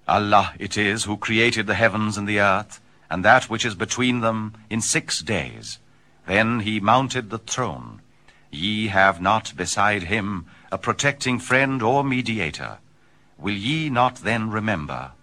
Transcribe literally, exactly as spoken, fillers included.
Allah it is who created the heavens and the earth, and that which is between them, in six days. Then he mounted the throne. Ye have not beside him a protecting friend or mediator. Will ye not then remember